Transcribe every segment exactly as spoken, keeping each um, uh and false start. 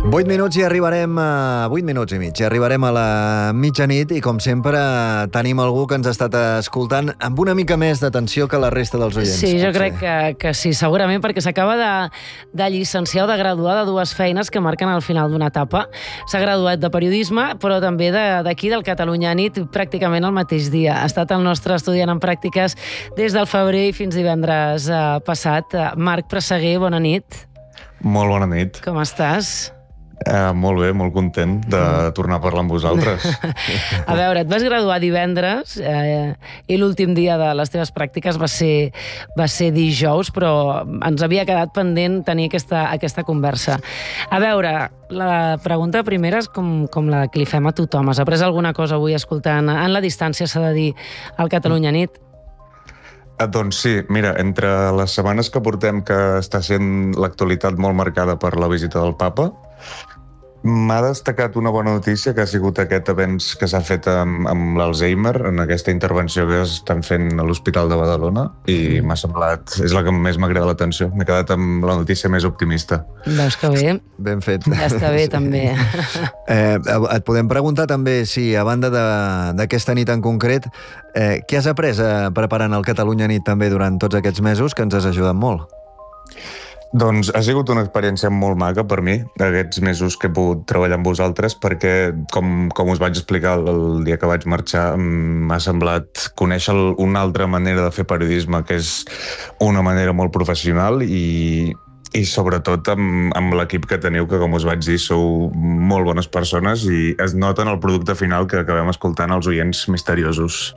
vuit minuts i arribarem a... vuit minuts i mig. I arribarem a la mitjanit i, com sempre, tenim algú que ens ha estat escoltant amb una mica més d'atenció que la resta dels oients. Sí, jo crec que, que sí, segurament, perquè s'acaba de, de llicenciar o de graduar de dues feines que marquen el final d'una etapa. S'ha graduat de periodisme, però també d'aquí, de, del Catalunya Nit, pràcticament el mateix dia. Ha estat el nostre estudiant en pràctiques des del febrer i fins divendres eh, passat. Marc Presseguer, bona nit. Molt bona nit. Com estàs? Uh, molt bé, molt content de mm. tornar a parlar amb vosaltres. A veure, et vas graduar divendres eh, i l'últim dia de les teves pràctiques va ser, va ser dijous, però ens havia quedat pendent tenir aquesta, aquesta conversa. A veure, la pregunta primera és com, com la que li fem a tothom. Has après alguna cosa avui escoltant en la distància, s'ha de dir, al Catalunya Nit? Uh, doncs sí, mira, entre les setmanes que portem, que està sent l'actualitat molt marcada per la visita del papa, m'ha destacat una bona notícia, que ha sigut aquest avenç que s'ha fet amb, amb l'Alzheimer, en aquesta intervenció que estan fent a l'Hospital de Badalona, i m'ha semblat... és la que més m'ha cridat l'atenció. M'he quedat amb la notícia més optimista. Veus que bé. Ben fet. Ja està bé, sí. També. Eh, et podem preguntar també si, a banda d'aquesta nit en concret, eh, què has après eh, preparant el Catalunya Nit també durant tots aquests mesos, que ens has ajudat molt? Doncs ha sigut una experiència molt maca per mi, aquests mesos que he pogut treballar amb vosaltres, perquè, com, com us vaig explicar el dia que vaig marxar, m'ha semblat conèixer una altra manera de fer periodisme, que és una manera molt professional i, i sobretot amb, amb l'equip que teniu, que, com us vaig dir, sou molt bones persones i es nota en el producte final que acabem escoltant els oients misteriosos.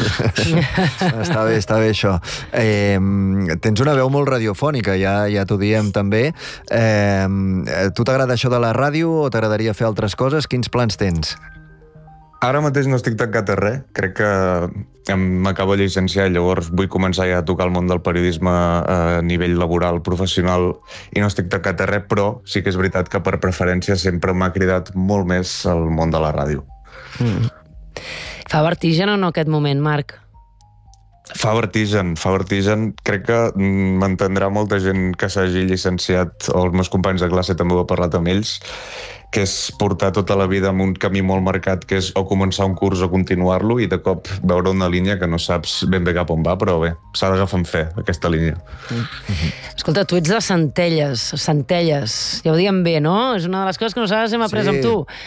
Està bé, està bé això. Eh, tens una veu molt radiofònica, ja, ja t'ho diem també. Eh, tu t'agrada això de la ràdio o t'agradaria fer altres coses? Quins plans tens? Ara mateix no estic tancat a res. Crec que m'acabo de llicenciar, llavors vull començar ja a tocar el món del periodisme a nivell laboral, professional, i no estic tancat a res, però sí que és veritat que per preferència sempre m'ha cridat molt més el món de la ràdio. Mm. Fa vertigen o no aquest moment, Marc? Fa vertigen, fa vertigen. Crec que m'entendrà molta gent que s'hagi llicenciat, o els meus companys de classe també ho he parlat amb ells, que és portar tota la vida amb un camí molt marcat, que és o començar un curs o continuar-lo, i de cop veure una línia que no saps ben bé cap on va, però bé, s'ha d'agafar amb fe, aquesta línia. Mm. Escolta, tu ets de Centelles, Centelles, ja ho diem bé, no? És una de les coses que nosaltres hem après sí. amb tu.